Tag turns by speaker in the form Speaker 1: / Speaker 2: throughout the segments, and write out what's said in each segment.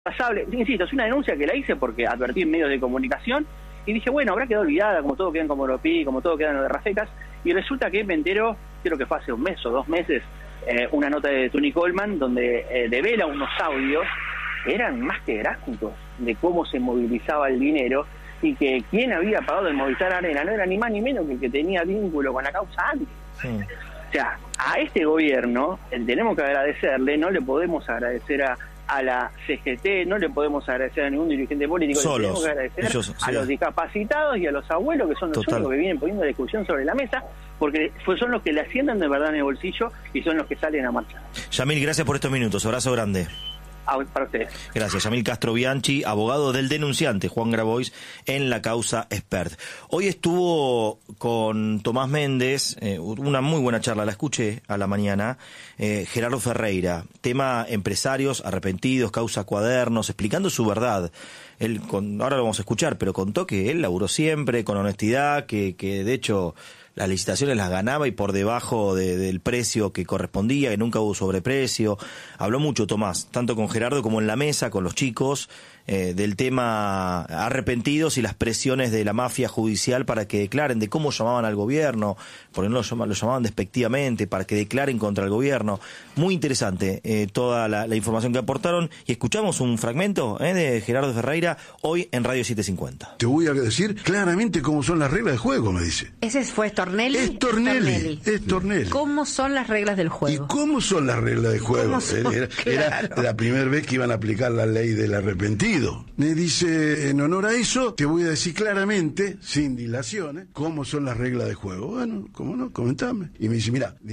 Speaker 1: pasable. Insisto, es una denuncia que la hice porque advertí en medios de comunicación y dije, bueno, habrá quedado olvidada, como todo queda en Comoropí, como todo queda en lo de Rafecas, y resulta que me entero, creo que fue hace un mes o 2 meses, una nota de Tony Coleman donde devela unos audios que eran más que gráficos de cómo se movilizaba el dinero y que quien había pagado el Movistar Arena no era ni más ni menos que el que tenía vínculo con la causa antes. Sí. O sea, a este gobierno tenemos que agradecerle, no le podemos agradecer a la CGT, no le podemos agradecer a ningún dirigente político, le tenemos que agradecer a los discapacitados y a los abuelos, que son los únicos que vienen poniendo la discusión sobre la mesa, porque son los que le ascienden de verdad en el bolsillo y son los que salen a marchar.
Speaker 2: Yamil, gracias por estos minutos, abrazo grande.
Speaker 1: Para ustedes.
Speaker 2: Gracias. Yamil Castro Bianchi, abogado del denunciante Juan Grabois en la causa Spert. Hoy estuvo con Tomás Méndez, una muy buena charla, la escuché a la mañana, Gerardo Ferreira, tema empresarios arrepentidos, causa Cuadernos, explicando su verdad. Él, ahora lo vamos a escuchar, pero contó que él laburó siempre con honestidad, que de hecho las licitaciones las ganaba y por debajo del precio que correspondía, que nunca hubo sobreprecio. Habló mucho Tomás, tanto con Gerardo como en la mesa, con los chicos, del tema arrepentidos y las presiones de la mafia judicial para que declaren, de cómo llamaban al gobierno, porque no lo llamaban despectivamente, para que declaren contra el gobierno. Muy interesante toda la información que aportaron, y escuchamos un fragmento de Gerardo Ferreira hoy en Radio 750.
Speaker 3: Te voy a decir claramente cómo son las reglas del juego, me dice.
Speaker 4: ¿Ese fue Stornelli?
Speaker 3: Es Stornelli.
Speaker 4: ¿Cómo son las reglas del juego?
Speaker 3: ¿Y cómo son las reglas del juego? Era la primera vez que iban a aplicar la ley del arrepentido. Me dice, en honor a eso, te voy a decir claramente, sin dilaciones, cómo son las reglas de juego. Bueno, ¿cómo no? Comentame. Y me dice, mira,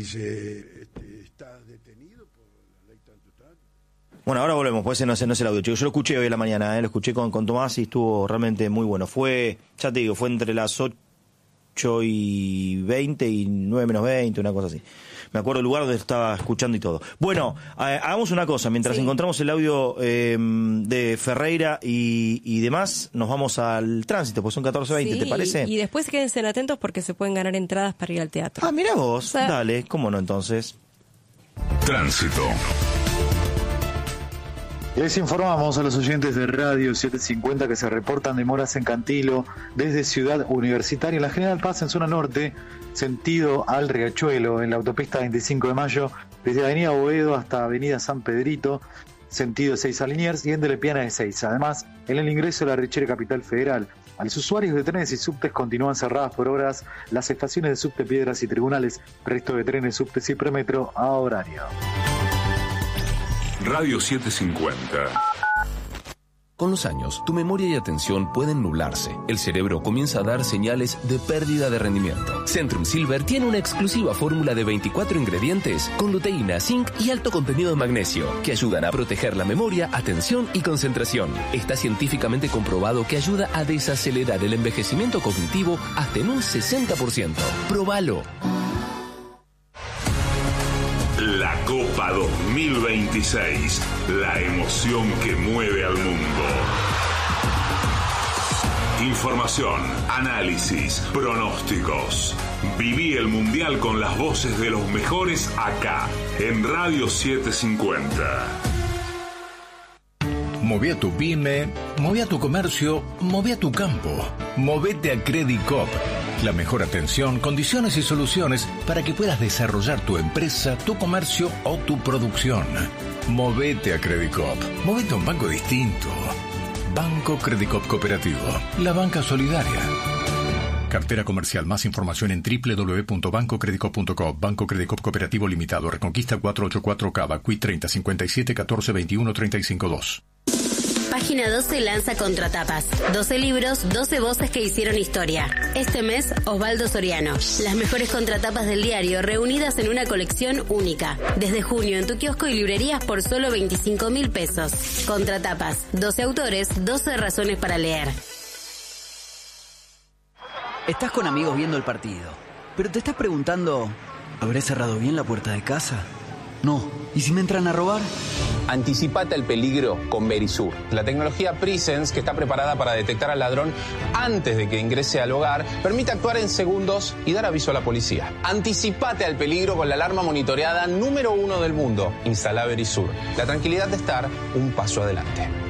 Speaker 3: estás detenido por la ley tanto.
Speaker 2: Bueno, ahora volvemos, pues ese no es el audio, chicos. Yo lo escuché hoy en la mañana, lo escuché con Tomás y estuvo realmente muy bueno. Fue, ya te digo, fue entre las 8:20 y 9:20, una cosa así. Me acuerdo el lugar donde estaba escuchando y todo. Bueno, hagamos una cosa. Mientras encontramos el audio de Ferreira y demás, nos vamos al tránsito, pues son 14:20, ¿te parece?
Speaker 5: Y después quédense atentos porque se pueden ganar entradas para ir al teatro.
Speaker 2: Ah, mira vos. Dale, ¿cómo no entonces?
Speaker 6: Tránsito.
Speaker 7: Les informamos a los oyentes de Radio 750 que se reportan demoras en Cantilo desde Ciudad Universitaria, en la General Paz en zona norte, sentido al Riachuelo, en la autopista 25 de Mayo, desde Avenida Boedo hasta Avenida San Pedrito, sentido Ezeiza Liniers, y en de Lepiana de Ezeiza. Además, en el ingreso a la Richere Capital Federal, a los usuarios de trenes y subtes continúan cerradas por obras las estaciones de subte Piedras y Tribunales, resto de trenes, subtes y premetro a horario.
Speaker 6: Radio 750.
Speaker 8: Con los años, tu memoria y atención pueden nublarse. El cerebro comienza a dar señales de pérdida de rendimiento. Centrum Silver tiene una exclusiva fórmula de 24 ingredientes con luteína, zinc y alto contenido de magnesio que ayudan a proteger la memoria, atención y concentración. Está científicamente comprobado que ayuda a desacelerar el envejecimiento cognitivo hasta en un 60%. ¡Próbalo!
Speaker 6: La Copa 2026, la emoción que mueve al mundo. Información, análisis, pronósticos. Viví el Mundial con las voces de los mejores acá, en Radio 750.
Speaker 9: Moví a tu pyme, moví a tu comercio, moví a tu campo. Movete a Credit Coop. La mejor atención, condiciones y soluciones para que puedas desarrollar tu empresa, tu comercio o tu producción. Movete a Credit Coop. Movete a un banco distinto. Banco Credit Coop Cooperativo. La banca solidaria. Cartera comercial. Más información en www.bancocreditcoop.com. Banco Credit Coop Cooperativo Limitado. Reconquista 484 Cava. Q 30 57 14 21 35 2.
Speaker 10: Página 12 lanza Contratapas. 12 libros, 12 voces que hicieron historia. Este mes, Osvaldo Soriano. Las mejores contratapas del diario reunidas en una colección única. Desde junio en tu kiosco y librerías por solo 25.000 pesos. Contratapas. 12 autores, 12 razones para leer.
Speaker 11: Estás con amigos viendo el partido, pero te estás preguntando, ¿habré cerrado bien la puerta de casa? No. ¿Y si me entran a robar?
Speaker 12: Anticipate al peligro con Verisur. La tecnología Presence, que está preparada para detectar al ladrón antes de que ingrese al hogar, permite actuar en segundos y dar aviso a la policía. Anticipate al peligro con la alarma monitoreada número 1 del mundo. Instala Verisur. La tranquilidad de estar un paso adelante.